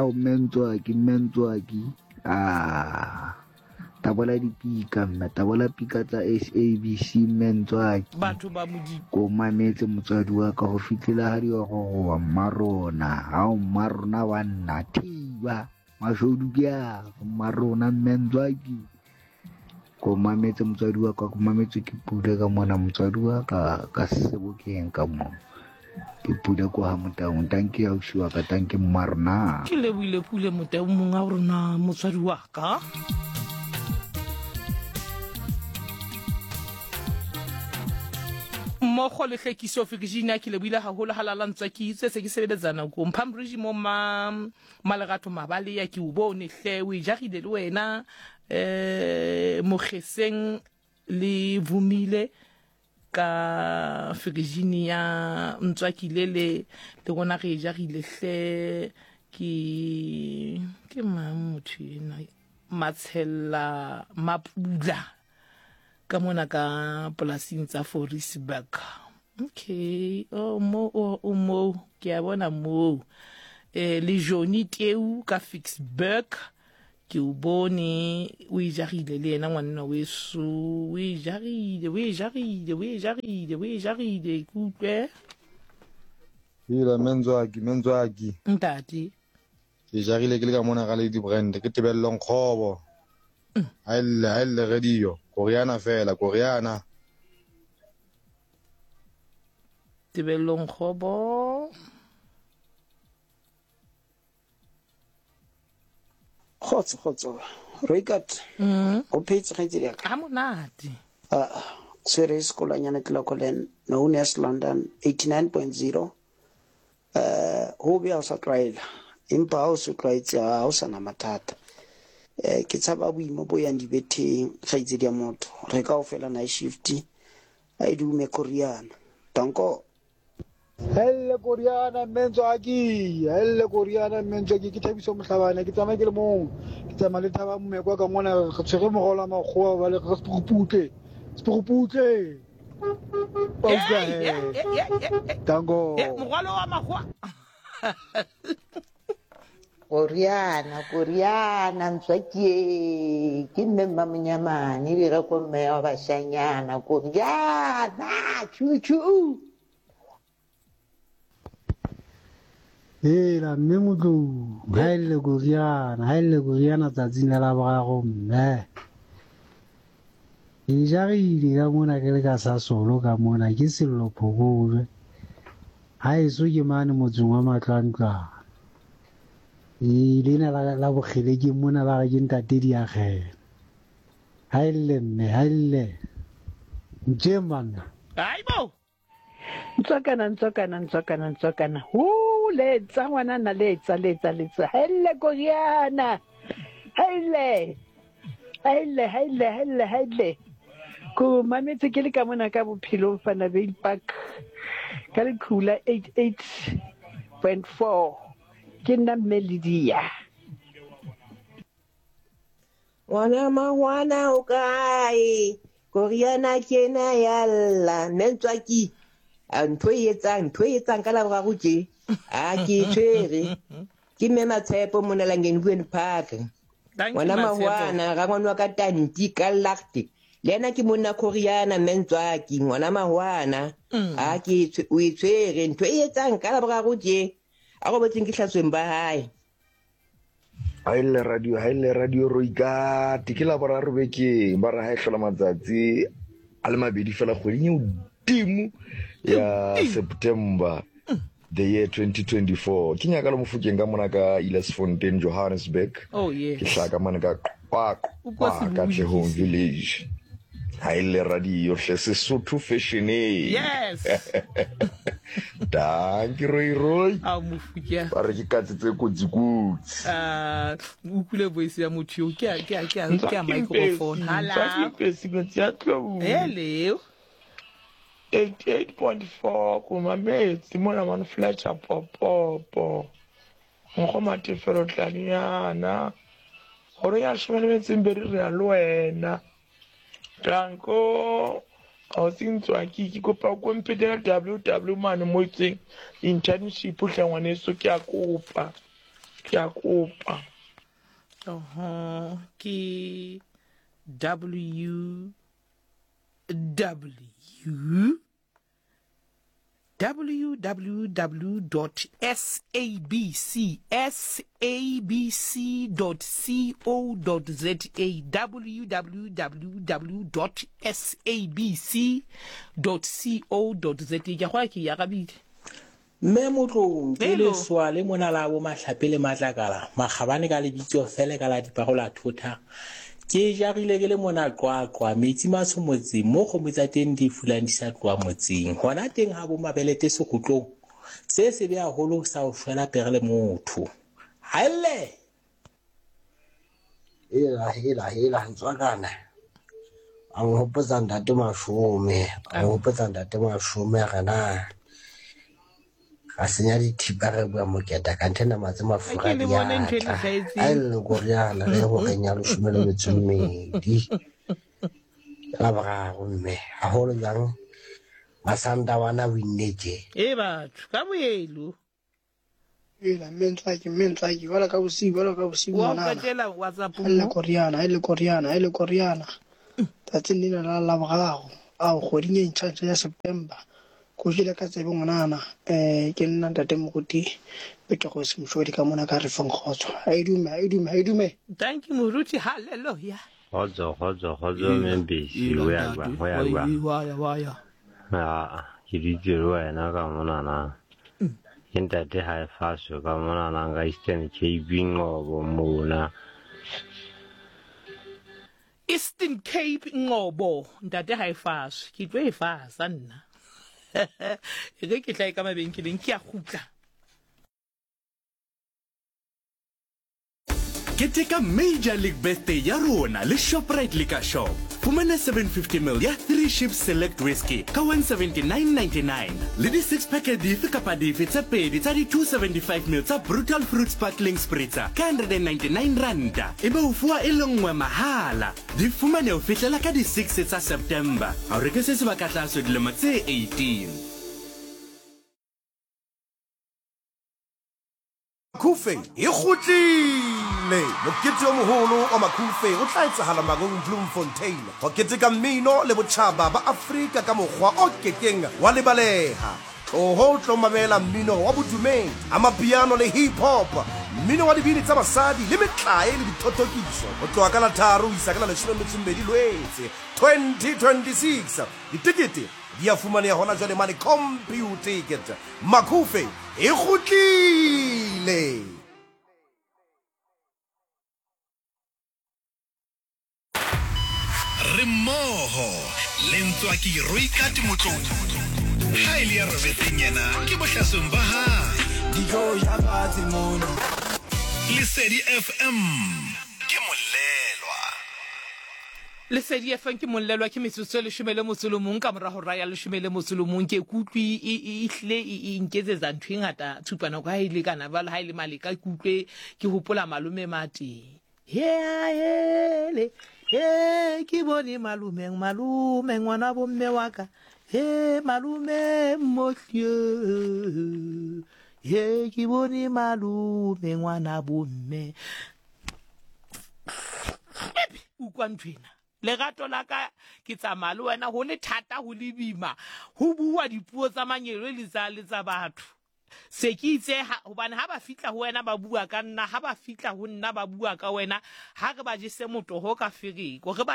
Ao mentswaki tabola dipika mme tabola pika tsa SABC mentswaki batho ba modimo ko mametse motswadi wa ka go fitlela ha di go wa marona ao marona wa nna thiba mashodu kya marona mentswaki ko mametse motswadi wa ka ko mametse ke pula ka mona motswadi wa ka sebokeng ka mo ke pula ko ha motaung tanki ya ushiwa ka tanki marona ke leboile pule motaung monga rona motswadi wa ka mmogo le tlhekiso Virginia ke leboile haholo halalantswa ke itse se ke sebeletsana ko mphambriji mo malerato mabale ya ke o bone hle o jagile le wena mogeseng le vumile ka Virginia ntswakile le gona ge jagile hle ke motho ena matshela mapula ka mona ka polasing tsa Forisburg. Okay, mo ke a bona mo le Johnny Teu ka Fixburg ke o bone o jagile le ena ngwana weso o jagile kutlwe ila mentswaki ntati ke jagile ke le ka mona ga le di brand ke tebellong khobo ha ile radio Koreana fela Koreana tebellong khobo khotso Rekat o phetse gaitse ya ka monate series kolanyana tlokolen known as London 89.0 ho bia sa traila impa o se tlaitse ha o sana mathata ke tsaba boimo bo yang dibetheng gaitse dia motho re ka o fela night shift a idume Koreana tanko helle Koreana mentswaki ke thabiso mohlabana ke tsama ke le mong ke tsama le thaba mme kwa ka mona ga tshwere mogola maggoa ba le ga sepuputle tango mogwalo wa magwa Koreana ntswaki ke mme Mmunyamane le re ko mme wa bashanyana Koreana chuchu la mme motlo haile Koreana tsatsing la borago mme e jagile ka mona ke le ka sa solo ka mona ke sello phokole ha e so ke mane motsong wa Matlantla lena la bogele ke mona ba ga ke ntate di agela haile mme haile njemana aibo ntsokana letsa ngwana na letsa hele Koreana hele ko mametse ke le ka mona ka bophelo fana Bay Park ka le khula 88.4 ke nna Melidia wana mahwana o kae Koreana kena yalla mentswaki ntho e etsang ka la borago tje a ke tshwere ke mme Matshepo mona la Ngenweni Park wana mahwana ga ngwana ka tanti ka lagte lena ke monna Koreana mentswaki ngwana mahwana a ke o itshwere ntho e etsang ka la borago tje a go botseng ke hlatsweng ba hae haile radio roika tikela boraro beke ba ra haihlola matsatsi a le mabedi fela kgweding e dimo ya September the year 2024 ke nyaka le mofukeng ka mona ka Ilesfontein Johannesburg ke hlaka mana ka ka Home Village haile radio hle Sesotho fashion yes danki roi a mofukeng ba re ke katsetse kotsi o kule voice ya motho ke a microphone hala hello 88.4 kumametse mona man Fletcher popo go matefelo tlaniana gore ya shimele metsemberi re a lwena tanko o sintswa ke kopa go mpedela WW man mo itseng internship hlangwaneso ke a kopa ke a kopa ki www.sabc.co.za ke go ke ya gabile mme motlong ke le swale mona la bo mahlape le matlakala magabane ka lebitso fele ka la dipagola thotha ke jagile ke le mona qwaqwa metsi matsho motse mo go tsa teng di fulani sa tloa motseng gona teng ha bo mabelete se gotlong se se be haholo sa o shwela pegele motho haele hela ntswakana ang hopotsa ntate mashume gana ga senya dithipa re bua moketa ka nthena matse mafura dia a ile go riana le go kenya lushumelo metsumedi la ba go mme a holo jang masanda wana winneje batho ka boelo ela mentsaki wala ka bosigo wa patela WhatsApp ile Koreana tatse nina la bagago a go dinye ntšha ya September go jile ka tsebe ngwana ke nna ntate moruti beke go se mshodi ka mona ka re fong khotso haidume thank you moruti hallelujah khotso membesi wa ke ditiro wena ka mona na ntate ha faso ka mona na ga Eastern Cape ngobo mona Eastern Cape ngobo ntate ha faso ke tlo e fasa nna ke tla ka mabenkeleng ke a gutla Keteka Major League Birthday ya rona le Shoprite Liquor Shop. Fumana 750ml ya 3 Ships Select Whiskey ka 179.99. Le di 6 packet dife kapa dife tsa pedi tsa di 275ml tsa Brutal Fruit Sparkling Spritzer ka 199 randa. Ebe o fua e lengwe mahala. Di fumane o fihlela ka di 6 tsa September. A re ke se ba ka tlaso dilemo tse 18. Makhufe e kgutlile mokete o moholo o Makhufe o tla etsahala Magong Bloemfontein go keteka mmino le botjhaba ba Afrika ka mokgwa o kekeng wa lebaleha ho tlo mamela mmino wa bodumedi amapiano le hip hop mmino wa dibini tsa basadi le metlae le dithotokiso o tloa ka la 3 isa ka la 12 Lwetse 2026 ditikete dia fumane hona jwale mane computer ticket Makhufe e kgutlile Remoho lentswa ke roikati motlong ha ile ya robetseng yena ke bohlasong ba hae dijo ya batsi mono Lesedi FM ke molelwa Lesedi FM ke molelwa ke metsotso le shumele motsolomong ka mora ho raya le shumele motsolomong ke kutlwi ihle inketsetsa ntho e ngata thupana go ha ile kana ba ha ile maleka kutlwe ke hopola malume mati hele ke bone malume ngwana bo mme wa ka malume mohlo ke bone malume ngwana bo mme ukwa ntwena legato la ka ke tsamaya le wena go le thata go le bima go bua dipuo tsa manyelo le tsa batho se ke itse hobane ha ba fitla ho wena ba bua ka nna ha ba fitla ho nna ba bua ka wena ha re ba jese motoho ka fereko